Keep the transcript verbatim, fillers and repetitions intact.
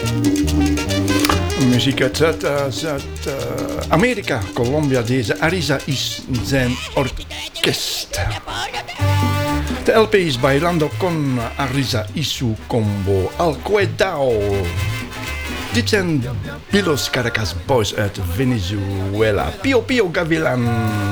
Muziek uit Zuid-Amerika, uh, uh, Colombia. Deze Ariza is zijn orkest. De L P is Bailando con Ariza y su combo Al Cuedao. Dit zijn Bilos Caracas Boys uit Venezuela. Pio Pio Gavilan.